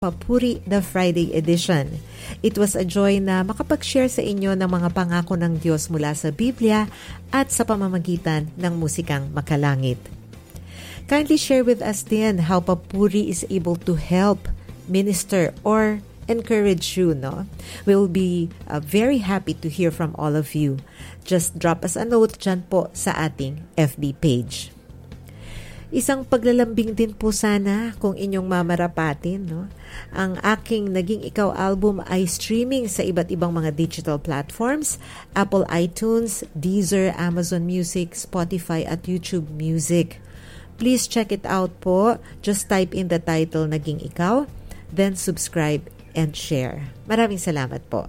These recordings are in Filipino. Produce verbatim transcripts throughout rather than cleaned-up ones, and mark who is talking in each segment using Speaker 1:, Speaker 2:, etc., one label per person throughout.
Speaker 1: Papuri the Friday edition. It was a joy na makapag-share sa inyo ng mga pangako ng Diyos mula sa Biblia at sa pamamagitan ng musikang makalangit. Kindly share with us din how Papuri is able to help, minister, or encourage you. No? We'll be uh, very happy to hear from all of you. Just drop us a note dyan po sa ating F B page. Isang paglalambing din po sana kung inyong mamarapatin. No? Ang aking Naging Ikaw album ay streaming sa iba't ibang mga digital platforms, Apple iTunes, Deezer, Amazon Music, Spotify at YouTube Music. Please check it out po. Just type in the title Naging Ikaw, then subscribe and share. Maraming salamat po.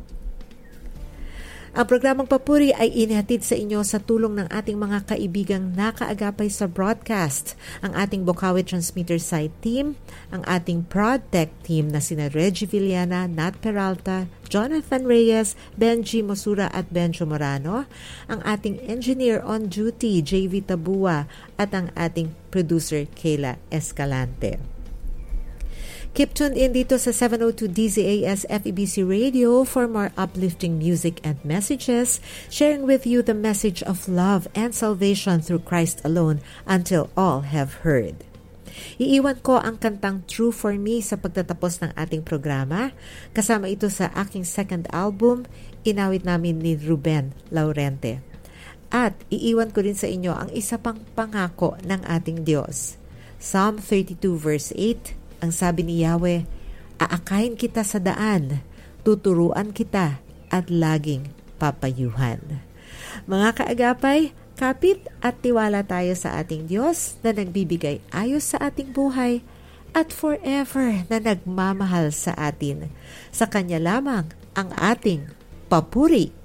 Speaker 1: Ang programang Papuri ay inihatid sa inyo sa tulong ng ating mga kaibigang nakaagapay sa broadcast, ang ating Bokawi Transmitter Site Team, ang ating Prod Tech Team na sina Reggie Villana, Nat Peralta, Jonathan Reyes, Benji Mosura at Benjo Morano, ang ating Engineer on Duty, J V Tabua, at ang ating Producer, Kayla Escalante. Keep tuned in dito sa seven oh two D Z A S F E B C Radio for more uplifting music and messages, sharing with you the message of love and salvation through Christ alone until all have heard. Iiwan ko ang kantang True for Me sa pagtatapos ng ating programa. Kasama ito sa aking second album, inawit namin ni Ruben Laurente. At iiwan ko din sa inyo ang isa pang pangako ng ating Diyos. Psalm thirty-two verse eight, ang sabi ni Yahweh, aakayin kita sa daan, tuturuan kita at laging papayuhan. Mga kaagapay, kapit at tiwala tayo sa ating Diyos na nagbibigay ayos sa ating buhay at forever na nagmamahal sa atin. Sa Kanya lamang ang ating papuri.